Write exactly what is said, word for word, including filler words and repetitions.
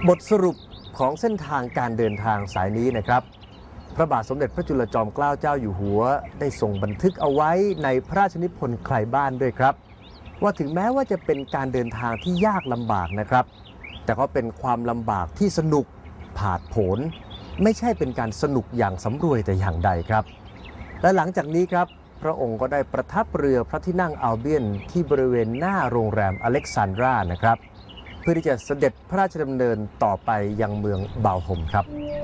บทสรุปของเส้นทางการเดินทางสายนี้นะครับพระบาทสมเด็จพระจุลจอมเกล้าเจ้าอยู่หัวได้ทรงบันทึกเอาไว้ในพระราชนิพนธ์ใครบ้านด้วยครับว่าถึงแม้ว่าจะเป็นการเดินทางที่ยากลำบากนะครับแต่ก็เป็นความลำบากที่สนุกผาดโผนไม่ใช่เป็นการสนุกอย่างสำรวยแต่อย่างใดครับและหลังจากนี้ครับพระองค์ก็ได้ประทับเรือพระที่นั่งอัลเบียนที่บริเวณหน้าโรงแรมอเล็กซานดรานะครับเพื่อที่จะเสด็จพระราชดำเนินต่อไปยังเมืองบาลโฮมครับ